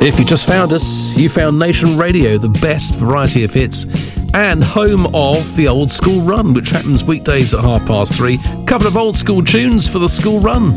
If you just found us, you found Nation Radio, the best variety of hits, and home of the Old School Run, which happens weekdays at 3:30. Couple of old school tunes for the school run.